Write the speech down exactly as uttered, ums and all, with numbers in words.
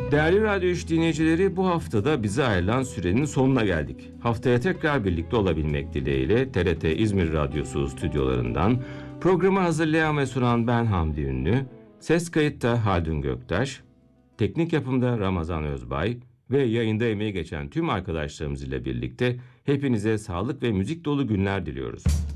Değerli Radyo üç dinleyicileri, bu haftada bize ayrılan sürenin sonuna geldik. Haftaya tekrar birlikte olabilmek dileğiyle T R T İzmir Radyosu stüdyolarından programı hazırlayan ve sunan ben Hamdi Ünlü, ses kayıtta Haldun Göktaş, teknik yapımda Ramazan Özbay ve yayında emeği geçen tüm arkadaşlarımız ile birlikte hepinize sağlık ve müzik dolu günler diliyoruz.